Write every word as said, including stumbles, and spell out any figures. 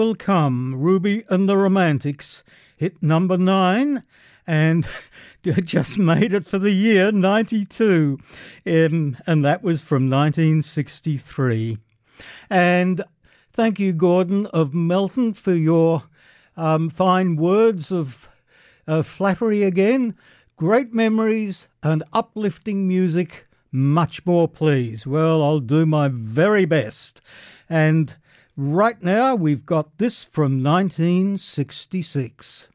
Will Come, Ruby and the Romantics, hit number nine, and just made it for the year ninety-two, um, and that was from nineteen sixty-three. And thank you, Gordon of Melton, for your um, fine words of uh, flattery again. Great memories and uplifting music, much more please. Well, I'll do my very best. And right now we've got this from nineteen sixty-six.